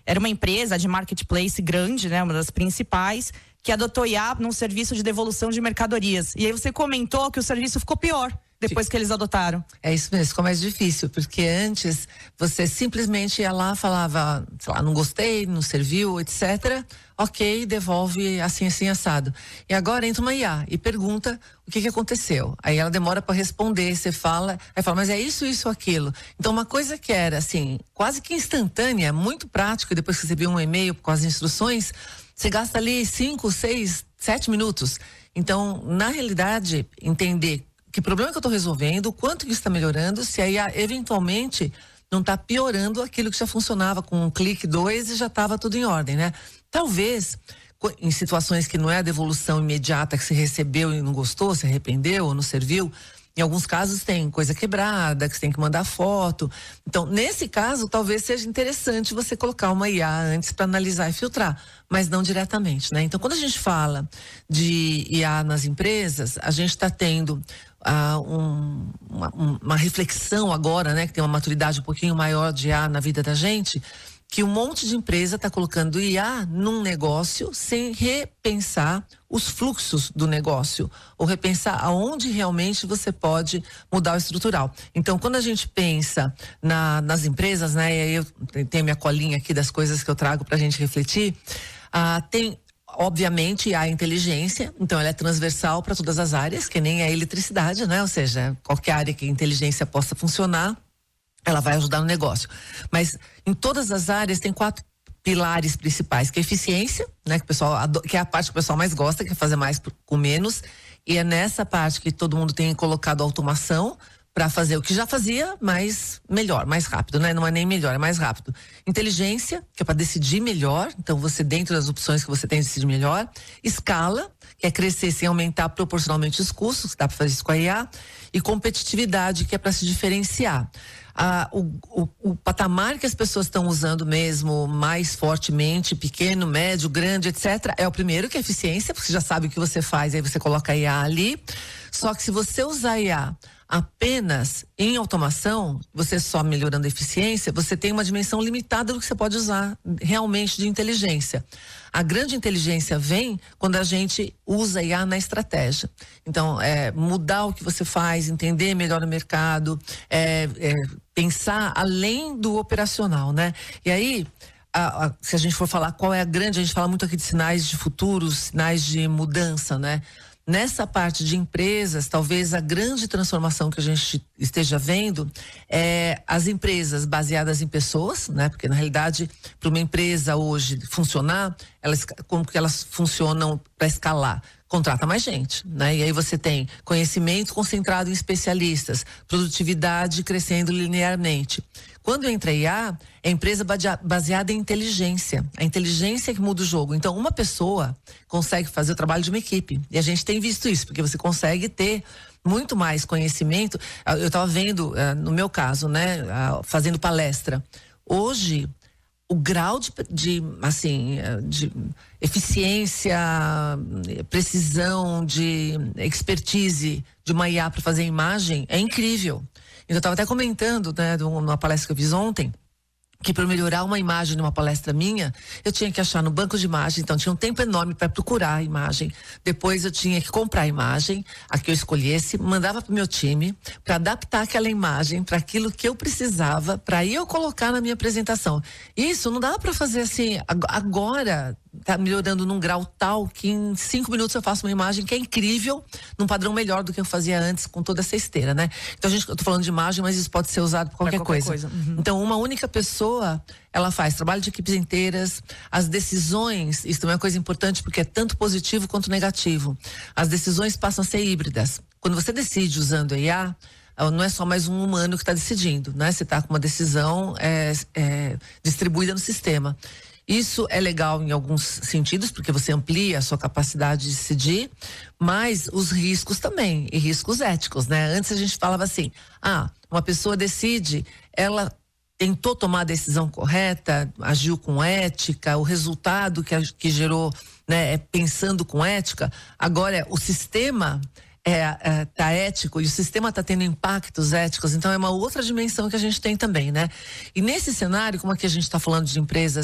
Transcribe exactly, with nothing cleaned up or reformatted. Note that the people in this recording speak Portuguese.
era uma empresa de marketplace grande, né? Uma das principais, que adotou I A num serviço de devolução de mercadorias. E aí você comentou que o serviço ficou pior depois que eles adotaram. É isso mesmo, ficou mais difícil, porque antes você simplesmente ia lá, falava, sei lá, não gostei, não serviu, etcétera. Ok, devolve assim, assim, assado. E agora entra uma I A e pergunta o que que aconteceu. Aí ela demora para responder, você fala, aí fala, mas é isso, isso, aquilo. Então uma coisa que era assim, quase que instantânea, muito prático, depois que você recebeu um e-mail com as instruções, você gasta ali cinco, seis, sete minutos. Então, na realidade, entender que problema que eu estou resolvendo, o quanto que está melhorando, se aí eventualmente não está piorando aquilo que já funcionava com um clique, dois e já estava tudo em ordem, né? Talvez em situações que não é a devolução imediata que você recebeu e não gostou, se arrependeu ou não serviu, em alguns casos tem coisa quebrada, que você tem que mandar foto. Então, nesse caso, talvez seja interessante você colocar uma I A antes para analisar e filtrar, mas não diretamente, né? Então, quando a gente fala de I A nas empresas, a gente está tendo ah, um, uma, uma reflexão agora, né? Que tem uma maturidade um pouquinho maior de I A na vida da gente, que um monte de empresa está colocando I A num negócio sem repensar os fluxos do negócio, ou repensar aonde realmente você pode mudar o estrutural. Então, quando a gente pensa na, nas empresas, né, e aí eu tenho minha colinha aqui das coisas que eu trago para a gente refletir, ah, tem obviamente a inteligência, então ela é transversal para todas as áreas, que nem a eletricidade, né, ou seja, qualquer área que a inteligência possa funcionar, ela vai ajudar no negócio. Mas em todas as áreas tem quatro pilares principais, que é eficiência, né, que o pessoal, que é a parte que o pessoal mais gosta, que é fazer mais com menos, e é nessa parte que todo mundo tem colocado automação para fazer o que já fazia, mas melhor, mais rápido, né? Não é nem melhor, é mais rápido. Inteligência, que é para decidir melhor, então você dentro das opções que você tem decidir melhor. Escala, que é crescer sem aumentar proporcionalmente os custos, dá para fazer isso com a I A. E competitividade, que é para se diferenciar. Ah, o, o, o patamar que as pessoas estão usando mesmo mais fortemente, pequeno, médio, grande, etcétera, é o primeiro, que é eficiência, porque você já sabe o que você faz, aí você coloca a I A ali. Só que se você usar a I A apenas em automação, você só melhorando a eficiência, você tem uma dimensão limitada do que você pode usar realmente de inteligência. A grande inteligência vem quando a gente usa I A na estratégia. Então, é mudar o que você faz, entender melhor o mercado, é, é, pensar além do operacional, né? E aí, a, a, se a gente for falar qual é a grande, a gente fala muito aqui de sinais de futuro, sinais de mudança, né? Nessa parte de empresas, talvez a grande transformação que a gente esteja vendo é as empresas baseadas em pessoas, né? Porque na realidade, para uma empresa hoje funcionar, elas, como que elas funcionam para escalar? Contrata mais gente, né? E aí você tem conhecimento concentrado em especialistas, produtividade crescendo linearmente. Quando entra I A, é empresa baseada em inteligência. A inteligência é que muda o jogo. Então, uma pessoa consegue fazer o trabalho de uma equipe. E a gente tem visto isso, porque você consegue ter muito mais conhecimento. Eu estava vendo, no meu caso, né, fazendo palestra. Hoje, o grau de, de, assim, de eficiência, precisão, de expertise de uma I A para fazer imagem é incrível. Eu estava até comentando, né, numa palestra que eu fiz ontem, que para melhorar uma imagem numa palestra minha, eu tinha que achar no banco de imagem, então tinha um tempo enorme para procurar a imagem. Depois eu tinha que comprar a imagem, a que eu escolhesse, mandava para o meu time para adaptar aquela imagem para aquilo que eu precisava, para aí eu colocar na minha apresentação. Isso não dá para fazer assim, agora tá melhorando num grau tal que em cinco minutos eu faço uma imagem que é incrível, num padrão melhor do que eu fazia antes com toda essa esteira, né? Então a gente, eu tô falando de imagem, mas isso pode ser usado para qualquer, qualquer coisa. coisa. Uhum. Então uma única pessoa, ela faz trabalho de equipes inteiras, as decisões, isso também é uma coisa importante porque é tanto positivo quanto negativo. As decisões passam a ser híbridas. Quando você decide usando a I A, não é só mais um humano que está decidindo, né? Você está com uma decisão é, é, distribuída no sistema. Isso é legal em alguns sentidos, porque você amplia a sua capacidade de decidir, mas os riscos também, e riscos éticos, né? Antes a gente falava assim, ah, uma pessoa decide, ela tentou tomar a decisão correta, agiu com ética, o resultado que, que gerou, né, é pensando com ética. Agora, o sistema é, é, tá ético e o sistema tá tendo impactos éticos, então é uma outra dimensão que a gente tem também, né? E nesse cenário, como aqui a gente está falando de empresas